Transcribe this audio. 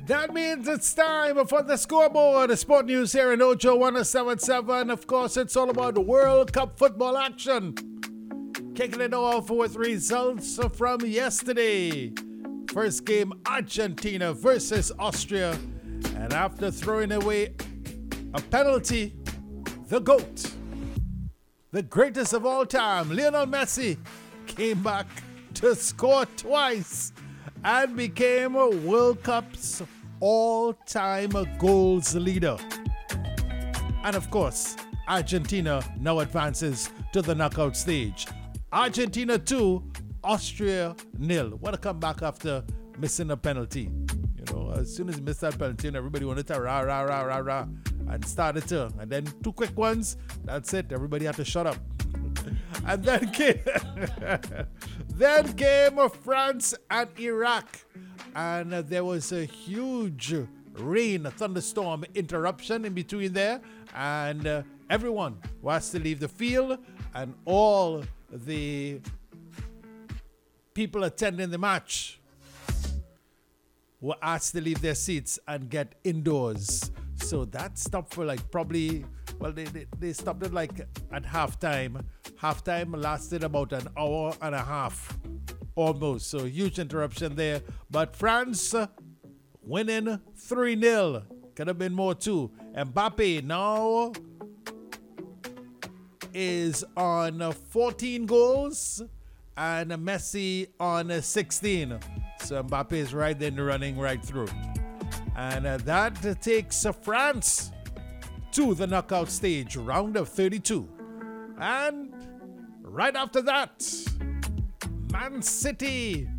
That means it's time for the scoreboard. The sport news here in Ojo 1077. Of course, it's all about the World Cup football action. Kicking it off with results from yesterday. First game, Argentina versus Austria. And after throwing away a penalty, the GOAT, the greatest of all time, Lionel Messi, came back to score twice and became World Cup's all-time goals leader. And of course, Argentina now advances to the knockout stage. Argentina 2, Austria 0. What a comeback after missing a penalty. You know, as soon as you miss that penalty, everybody wanted to rah, rah, rah, rah, rah, and started to. And then two quick ones, that's it. Everybody had to shut up. And then came France and Iraq. And there was a huge rain, a thunderstorm interruption in between there. And everyone was to leave the field. And all the people attending the match were asked to leave their seats and get indoors. So that stopped for probably, they stopped it at halftime. Halftime lasted about an hour and a half, almost. So huge interruption there. But France winning 3-0. Could have been more too. Mbappe now is on 14 goals and Messi on 16. So Mbappe is right in the running right through. And that takes France to the knockout stage, round of 32. And right after that, Man City